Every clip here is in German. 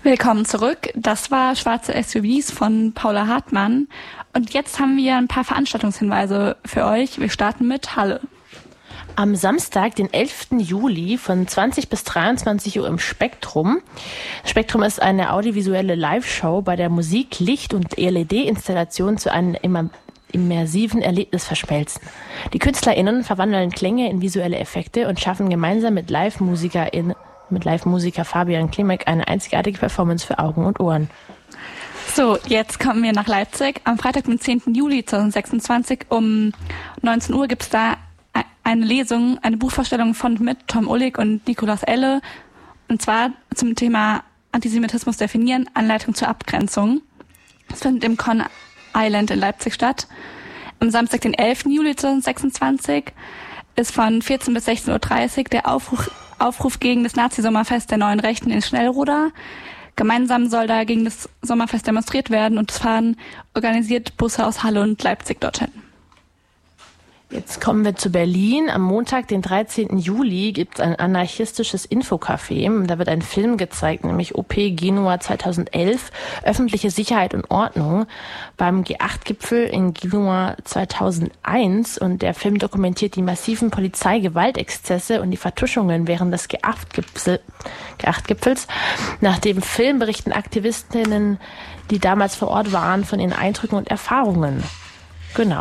Willkommen zurück. Das war Schwarze SUVs von Paula Hartmann. Und jetzt haben wir ein paar Veranstaltungshinweise für euch. Wir starten mit Halle. Am Samstag, den 11. Juli von 20 bis 23 Uhr im Spektrum. Spektrum ist eine audiovisuelle Live-Show, bei der Musik, Licht und LED-Installation zu einem immersiven Erlebnis verschmelzen. Die KünstlerInnen verwandeln Klänge in visuelle Effekte und schaffen gemeinsam mit Live-Musiker Fabian Klimek eine einzigartige Performance für Augen und Ohren. So, jetzt kommen wir nach Leipzig. Am Freitag, den 10. Juli 2026 um 19 Uhr gibt es da eine Lesung, eine Buchvorstellung von mit Tom Ullig und Nikolaus Elle. Und zwar zum Thema Antisemitismus definieren, Anleitung zur Abgrenzung. Das findet im Con Island in Leipzig statt. Am Samstag, den 11. Juli 2026 ist von 14 bis 16.30 Uhr der Aufruf gegen das Nazi-Sommerfest der Neuen Rechten in Schnellroda. Gemeinsam soll da gegen das Sommerfest demonstriert werden und es fahren organisiert Busse aus Halle und Leipzig dorthin. Jetzt kommen wir zu Berlin. Am Montag, den 13. Juli, gibt es ein anarchistisches Infocafé. Da wird ein Film gezeigt, nämlich OP Genua 2011, öffentliche Sicherheit und Ordnung, beim G8-Gipfel in Genua 2001. Und der Film dokumentiert die massiven Polizeigewaltexzesse und die Vertuschungen während des G8-Gipfels. Nach dem Film berichten Aktivistinnen, die damals vor Ort waren, von ihren Eindrücken und Erfahrungen. Genau.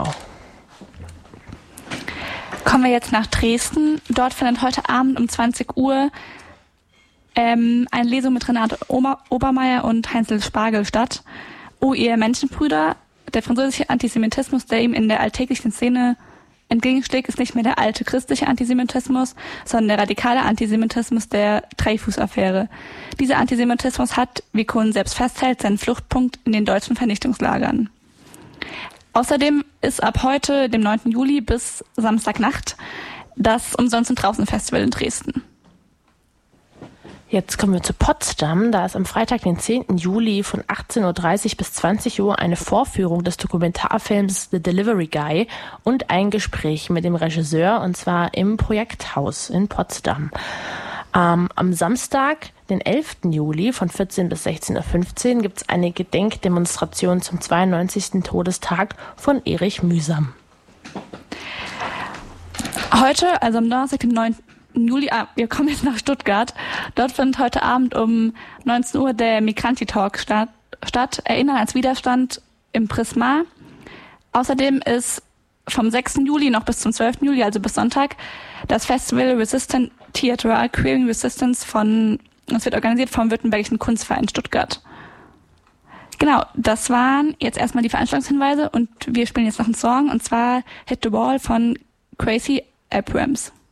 Kommen wir jetzt nach Dresden. Dort findet heute Abend um 20 Uhr eine Lesung mit Renate Obermeier und Heinzel Spargel statt. Oh, ihr Menschenbrüder, der französische Antisemitismus, der ihm in der alltäglichen Szene entgegenschlägt, ist nicht mehr der alte christliche Antisemitismus, sondern der radikale Antisemitismus der Dreyfus-Affäre. Dieser Antisemitismus hat, wie Kohn selbst festhält, seinen Fluchtpunkt in den deutschen Vernichtungslagern. Außerdem ist ab heute, dem 9. Juli, bis Samstagnacht das Umsonst- und Draußen-Festival in Dresden. Jetzt kommen wir zu Potsdam. Da ist am Freitag, den 10. Juli von 18.30 Uhr bis 20 Uhr eine Vorführung des Dokumentarfilms The Delivery Guy und ein Gespräch mit dem Regisseur, und zwar im Projekthaus in Potsdam. Am Samstag, den 11. Juli von 14 bis 16.15 Uhr gibt es eine Gedenkdemonstration zum 92. Todestag von Erich Mühsam. Heute, also am Donnerstag, den 9. Juli, wir kommen jetzt nach Stuttgart. Dort findet heute Abend um 19 Uhr der Migranti-Talk statt. Erinnern als Widerstand im Prisma. Außerdem ist vom 6. Juli noch bis zum 12. Juli, also bis Sonntag, das Festival Resistant Theatre Queering Resistance es wird organisiert vom Württembergischen Kunstverein Stuttgart. Genau, das waren jetzt erstmal die Veranstaltungshinweise und wir spielen jetzt noch einen Song, und zwar Hit the Wall von Crazy Abrams.